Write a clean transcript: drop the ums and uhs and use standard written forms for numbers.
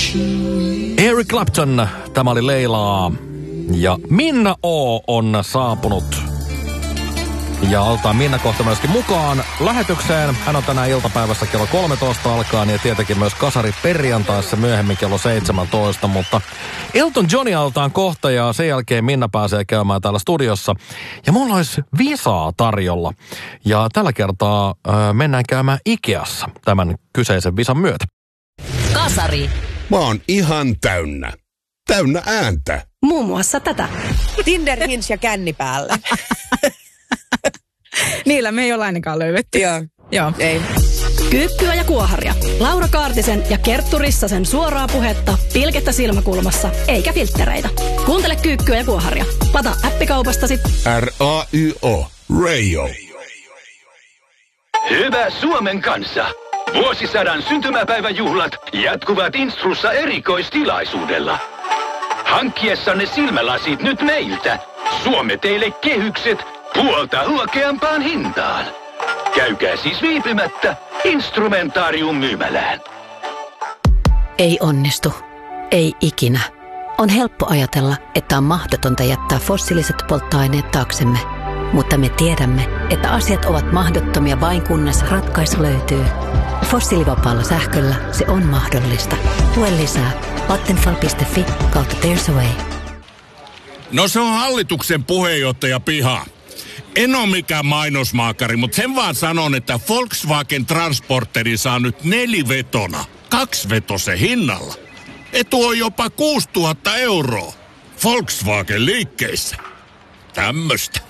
Eric Clapton, tämä oli Leilaa. Ja Minna O on saapunut. Ja otetaan Minna kohta myöskin mukaan lähetykseen. Hän on tänään iltapäivässä kello 13 alkaen ja tietenkin myös kasari perjantaissa myöhemmin kello 17. Mutta Elton Johnia aletaan kohta ja sen jälkeen Minna pääsee käymään täällä studiossa. Ja mulla olisi visaa tarjolla. Ja tällä kertaa mennään käymään Ikeassa tämän kyseisen visan myötä. Kasari. Mä oon ihan täynnä. Täynnä ääntä. Muun muassa tätä. Tinder, Hinge ja känni päälle. Niillä me ei ole ainakaan löydetty. Joo. Ei. Kyykkyä ja kuoharia. Laura Kaartisen ja Kerttu Rissasen suoraa puhetta, pilkettä silmäkulmassa, eikä filttereitä. Kuuntele Kyykkyä ja kuoharia. Lata appikaupastasi. R-A-Y-O. Radio. Hyvä Suomen kanssa. Vuosisadan syntymäpäiväjuhlat jatkuvat Instrussa erikoistilaisuudella. Hankkiessanne silmälasit nyt meiltä. Suomme teille kehykset puolta huokeampaan hintaan. Käykää siis viipymättä Instrumentaarium myymälään. Ei onnistu. Ei ikinä. On helppo ajatella, että on mahdotonta jättää fossiiliset polttoaineet taaksemme. Mutta me tiedämme, että asiat ovat mahdottomia vain kunnes ratkaisu löytyy. Fossiilivapaalla sähköllä se on mahdollista. Lue lisää vattenfall.fi/there's a way. No se on hallituksen puheenjohtaja Piha. En ole mikään mainosmaakari, mutta sen vaan sanon, että Volkswagen Transporteri saa nyt 4-vetona 2-vetosen hinnalla. Etu on jopa 6 000 €. Volkswagen liikkeissä. Tämmöstä.